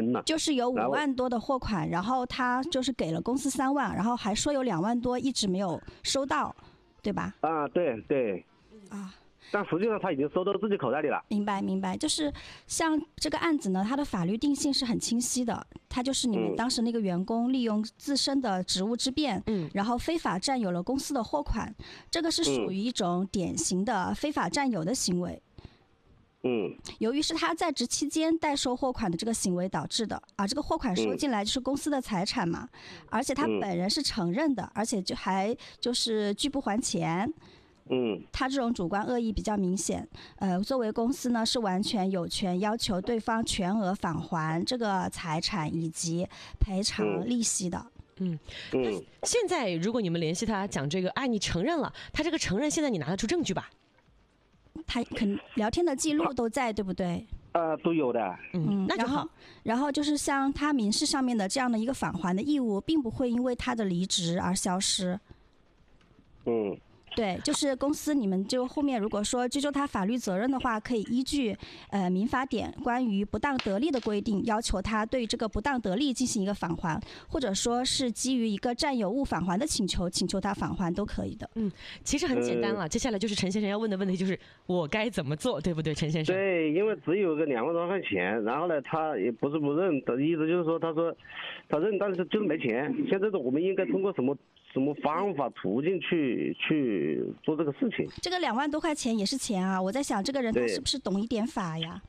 成了， 就是有5万多的货款，然后他就是给了公司3万，然后还说有2万多一直没有收到，对吧？ 啊，对对。 啊。 但实际上他已经收到自己口袋里了。 明白，就是像这个案子呢，它的法律定性是很清晰的，它就是你们当时那个员工利用自身的职务之便，然后非法占有了公司的货款，这个是属于一种典型的非法占有的行为。由于是他在职期间代收货款的这个行为导致的，这个货款收进来就是公司的财产嘛，而且他本人是承认的，而且就是拒不还钱。他这种主观恶意比较明显，作为公司呢是完全有权要求对方全额返还这个财产以及赔偿利息的。 现在如果你们联系他讲这个，你承认了，他这个承认现在你拿得出证据吧？ 他聊天的记录都在，对不对？ 都有的。 那就好。 然后就是像他民事上面的这样的一个返还的义务，并不会因为他的离职而消失。对，就是公司你们就后面如果说追究他法律责任的话，可以依据民法典关于不当得利的规定，要求他对这个不当得利进行一个返还，或者说是基于一个占有物返还的请求他返还都可以的。 其实很简单了，接下来就是陈先生要问的问题，就是我该怎么做，对不对，陈先生？ 对，因为只有个2万多块钱，然后呢，他也不是不认的意思，就是说他认，但是就是没钱。现在我们应该通过什么方法途径去做这个事情？ 这个2万多块钱也是钱啊！我在想，这个人他是不是懂一点法呀？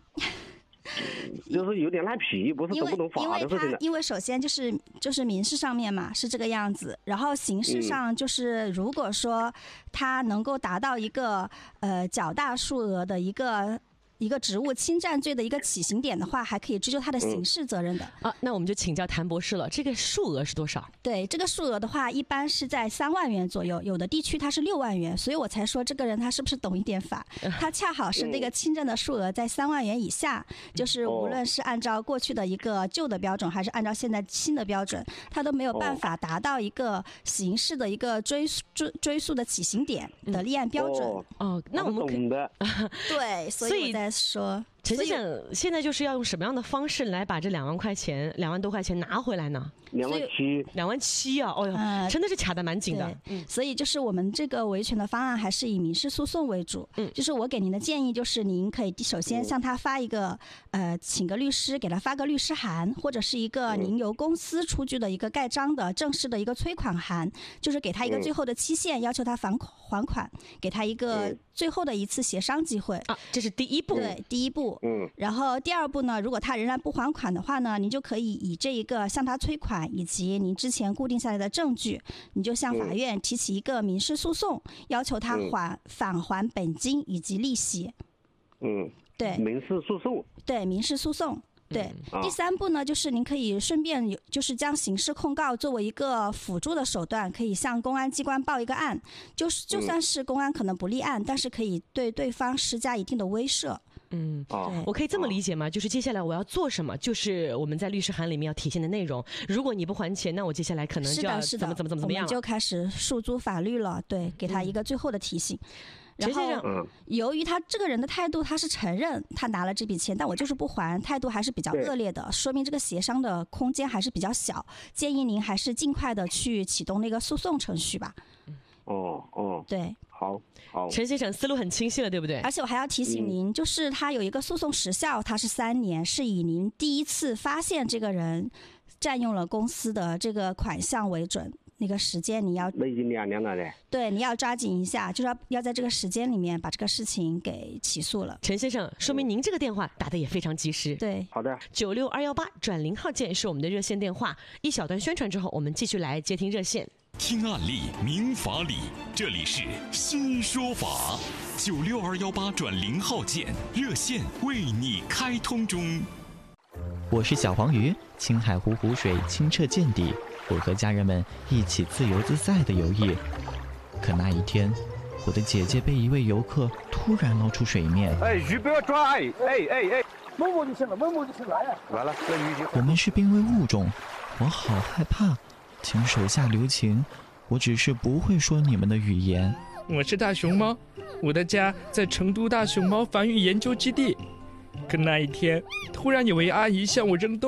就是有点赖皮，不是懂不懂法的事情的。 因为首先就是民事上面嘛是这个样子，然后刑事上就是如果说他能够达到一个较大数额的一个职务侵占罪的一个起刑点的话，还可以追究他的刑事责任的。 那我们就请教谭博士了，这个数额是多少？对， 这个数额的话，一般是在3万元左右，有的地区它是6万元，所以我才说这个人他是不是懂一点法？他恰好是那个侵占的数额在3万元以下，就是无论是按照过去的一个旧的标准，还是按照现在新的标准，他都没有办法达到一个刑事的一个追诉的起刑点的立案标准。 那我们懂的。 对，所以我在说， 陈先生现在就是要用什么样的方式来把这2万多块钱拿回来呢？2.7万啊！哦哟，真的是卡得蛮紧的。 所以就是我们这个维权的方案还是以民事诉讼为主。就是我给您的建议就是，您可以首先向他发一个请个律师，给他发个律师函，或者是一个您由公司出具的一个盖章的正式的一个催款函，就是给他一个最后的期限，要求他还款，给他一个最后的一次协商机会。 这是第一步。 对，第一步。然后第2步呢，如果他仍然不还款的话呢，您就可以以这一个向他催款以及您之前固定下来的证据，你就向法院提起一个民事诉讼，要求他返还本金以及利息。对， 民事诉讼。 对，民事诉讼。对，第3步呢，就是您可以顺便就是将刑事控告作为一个辅助的手段，可以向公安机关报一个案，就算是公安可能不立案，但是可以对对方施加一定的威慑。 我可以这么理解吗？就是接下来我要做什么，就是我们在律师函里面要体现的内容。如果你不还钱，那我接下来可能就要怎么样了， 我们就开始诉诸法律了。对，给他一个最后的提醒。然后，由于他这个人的态度，他是承认他拿了这笔钱，但我就是不还，态度还是比较恶劣的，说明这个协商的空间还是比较小。建议您还是尽快的去启动那个诉讼程序吧。对， 好， 陈先生思路很清晰了，对不对？ 而且我还要提醒您，就是他有一个诉讼时效，它是3年，是以您第一次发现这个人占用了公司的这个款项为准。那个时间你要， 那已经2年了嘞。 对，你要抓紧一下，就是要在这个时间里面把这个事情给起诉了。 陈先生，说明您这个电话打得也非常及时。 对， 好的。 96218+0号键是我们的热线电话。一小段宣传之后，我们继续来接听热线。 听案例，明法理，这里是新说法。96218+0号键热线为你开通中。 我是小黄鱼，青海湖湖水清澈见底，我和家人们一起自由自在地游弋。可那一天，我的姐姐被一位游客突然捞出水面。 鱼不要抓！ 摸摸就行了，来呀！ 完了，这鱼我们是濒危物种，我好害怕，请手下留情，我只是不会说你们的语言。 我是大熊猫，我的家在成都大熊猫繁育研究基地。可那一天，突然有位阿姨向我扔东